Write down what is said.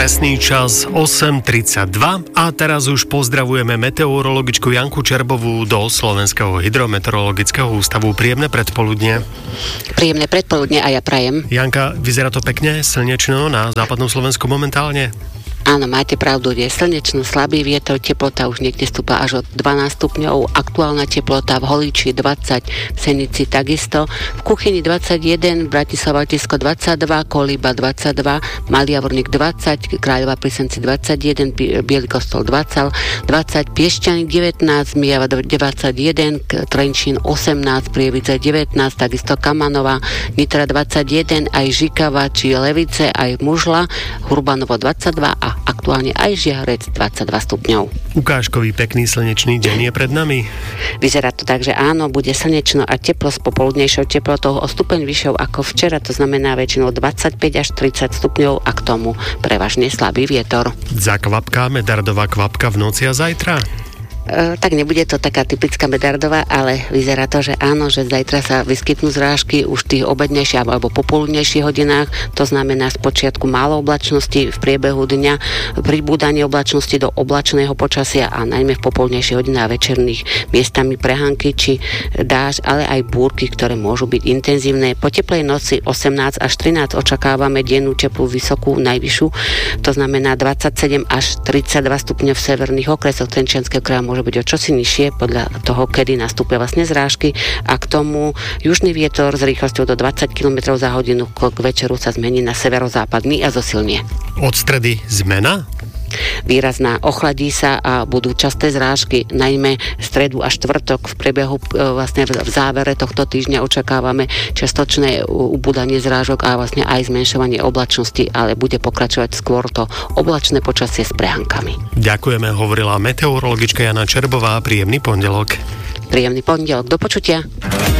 Presný čas 8:32 a teraz už pozdravujeme meteorologičku Janku Čerbovú do Slovenského hydrometeorologického ústavu. Príjemné predpoludnie. Príjemné predpoludnie a ja prajem. Janka, vyzerá to pekne, slnečno na západnom Slovensku momentálne? Áno, máte pravdu, je slnečno, slabý vietor, teplota už niekde stúpa až od 12 stupňov, aktuálna teplota v Holíči 20, v Senici takisto, v Kuchyni 21, v Bratislava-Tisko 22, Kolíba 22, Malý Javorník 20, Kráľová pri Senci 21, Bielý Kostol 20, Piešťany 19, Mijava 21, Trenčín 18, Prievidze 19, takisto Kamanová, Nitra 21, aj Žikava, či Levice, aj Mužla, Hurbanovo 22 a aktuálne aj Žiarec 22 stupňov. Ukážkový pekný slnečný deň je pred nami. Vyzerá to tak, že áno, bude slnečno a teplo s popoludnejšou teplotou o stupeň vyššou ako včera, to znamená väčšinou 25 až 30 stupňov a k tomu prevažne slabý vietor. Zakvapká medardová kvapka v noci a zajtra? Tak nebude to taká typická medardová, ale vyzerá to, že áno, že zajtra sa vyskytnú zrážky už v tých obednejších alebo popoludnejších hodinách, to znamená z počiatku málo oblačnosti, v priebehu dňa pribúdanie oblačnosti do oblačného počasia a najmä v popoludnejších hodinách a večerných miestami prehánky či dážď, ale aj búrky, ktoré môžu byť intenzívne. Po teplej noci 18 až 13 očakávame dennú teplú vysokú, najvyššiu, to znamená 27 až 32 stupňov v severných okresoch Trenčianskeho kraja, môže byť o čosi nižšie podľa toho, kedy nastúpia vlastne zrážky a k tomu južný vietor s rýchlosťou do 20 km za hodinu k večeru sa zmení na severozápadný a zosilnie. Od stredy zmena? Výrazná, ochladí sa a budú časté zrážky, najmä stredu a štvrtok v priebehu vlastne v závere tohto týždňa očakávame čiastočné ubúdanie zrážok a vlastne aj zmenšovanie oblačnosti, ale bude pokračovať skôr to oblačné počasie s prehánkami. Ďakujeme, hovorila meteorologička Jana Čerbová. Príjemný pondelok. Príjemný pondelok, do počutia.